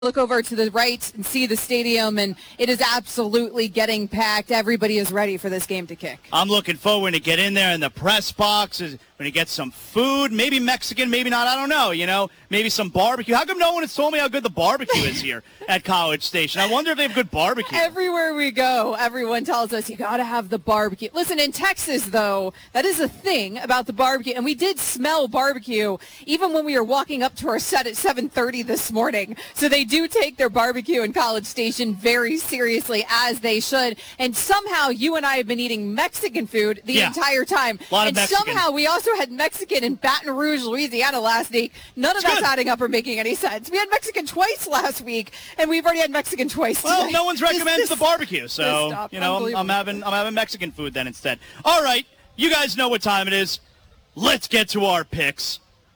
look over to the right and see the stadium, and it is absolutely getting packed. Everybody is ready for this game to kick. I'm looking forward to get in there in the press box. Going to get some food, maybe Mexican, maybe not, I don't know, maybe some barbecue. How come no one has told me how good the barbecue is here at College Station? I wonder if they have good barbecue. Everywhere we go, everyone tells us you got to have the barbecue. Listen, in Texas, though, that is a thing about the barbecue, and we did smell barbecue even when we were walking up to our set at 7:30 this morning. So they do take their barbecue in College Station very seriously, as they should. And somehow you and I have been eating Mexican food the entire time. A lot of and Mexican. Somehow we also had Mexican in Baton Rouge, Louisiana last week. None of that's adding up or making any sense. We had Mexican twice last week, and we've already had Mexican twice today. Well, no one's recommends the barbecue, so I'm having Mexican food then instead. All right, you guys know what time it is. Let's get to our picks.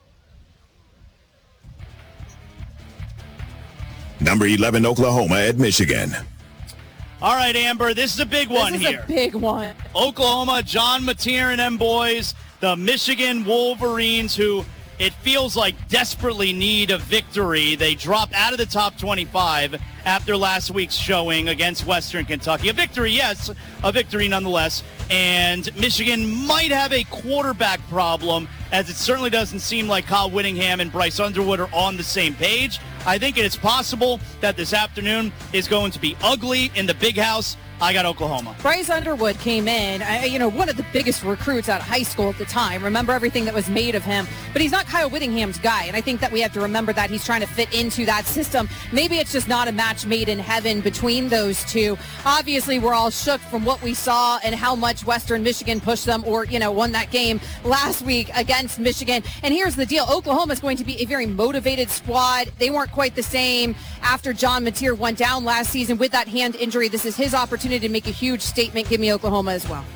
Number 11, Oklahoma at Michigan. All right, Amber, this is a big one here. This is a big one. Oklahoma, John Mateer and them boys, the Michigan Wolverines, who it feels like desperately need a victory. They dropped out of the top 25 after last week's showing against Western Kentucky. A victory, yes, a victory nonetheless. And Michigan might have a quarterback problem, as it certainly doesn't seem like Kyle Whittingham and Bryce Underwood are on the same page. I think it is possible that this afternoon is going to be ugly in the big house. I got Oklahoma. Bryce Underwood came in, one of the biggest recruits out of high school at the time. Remember everything that was made of him. But he's not Kyle Whittingham's guy, and I think that we have to remember that he's trying to fit into that system. Maybe it's just not a match made in heaven between those two. Obviously, we're all shook from what we saw and how much Western Michigan pushed them or, won that game last week against Michigan. And here's the deal. Oklahoma is going to be a very motivated squad. They weren't quite the same after John Mateer went down last season with that hand injury. This is his opportunity to make a huge statement. Give me Oklahoma as well.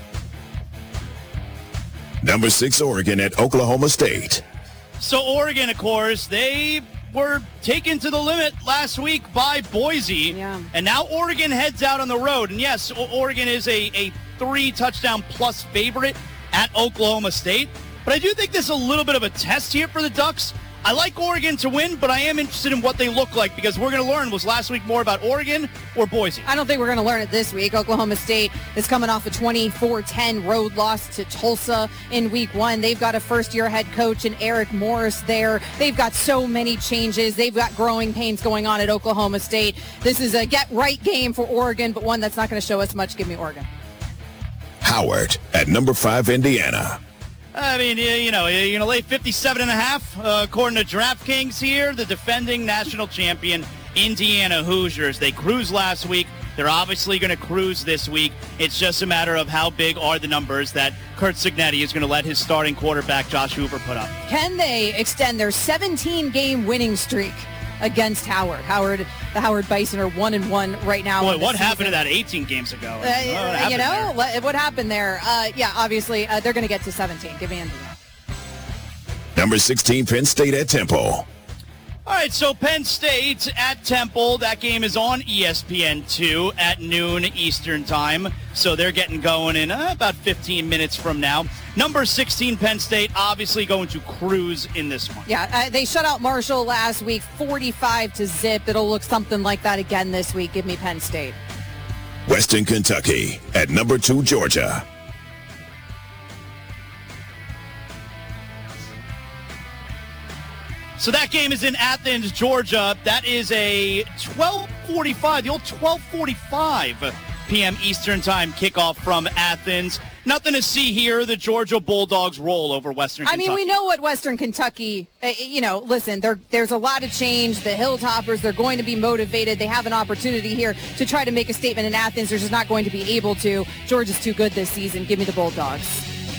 Number 6, Oregon at Oklahoma State. So Oregon, of course, they were taken to the limit last week by Boise. Yeah. And now Oregon heads out on the road. And yes, Oregon is a 3-touchdown plus favorite at Oklahoma State. But I do think this is a little bit of a test here for the Ducks. I like Oregon to win, but I am interested in what they look like, because we're going to learn, was last week more about Oregon or Boise? I don't think we're going to learn it this week. Oklahoma State is coming off a 24-10 road loss to Tulsa in week 1. They've got a first-year head coach in Eric Morris there. They've got so many changes. They've got growing pains going on at Oklahoma State. This is a get-right game for Oregon, but one that's not going to show us much. Give me Oregon. Howard at number 5, Indiana. I mean, you're going to lay 57.5, according to DraftKings here. The defending national champion, Indiana Hoosiers. They cruised last week. They're obviously going to cruise this week. It's just a matter of how big are the numbers that Curt Cignetti is going to let his starting quarterback, Josh Hoover, put up. Can they extend their 17-game winning streak against Howard? The Howard Bison are 1-1 right now. Boy, what happened to that 18 games ago? What happened there? Obviously, they're going to get to 17. Give me Indiana. Number 16, Penn State at Temple. All right, so Penn State at Temple. That game is on ESPN2 at noon Eastern time. So they're getting going in about 15 minutes from now. Number 16, Penn State, obviously going to cruise in this one. Yeah, they shut out Marshall last week, 45-0. It'll look something like that again this week. Give me Penn State. Western Kentucky at number 2, Georgia. So that game is in Athens, Georgia. That is a 12:45, the old 12:45 p.m. Eastern time kickoff from Athens. Nothing to see here. The Georgia Bulldogs roll over Western Kentucky. I mean, we know what Western Kentucky, listen, there's a lot of change. The Hilltoppers, they're going to be motivated. They have an opportunity here to try to make a statement in Athens. They're just not going to be able to. Georgia's too good this season. Give me the Bulldogs.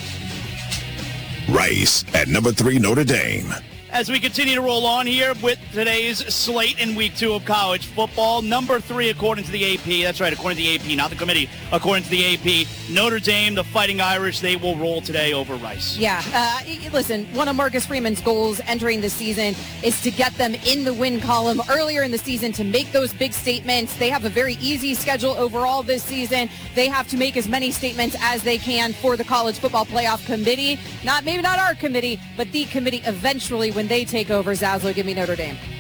Rice at number 3, Notre Dame. As we continue to roll on here with today's slate in week 2 of college football, number 3 according to the AP. That's right, according to the AP, not the committee. According to the AP, Notre Dame, the Fighting Irish, they will roll today over Rice. Yeah, listen, one of Marcus Freeman's goals entering the season is to get them in the win column earlier in the season to make those big statements. They have a very easy schedule overall this season. They have to make as many statements as they can for the College Football Playoff Committee. Maybe not our committee, but the committee eventually when they take over. Zaslow, give me Notre Dame.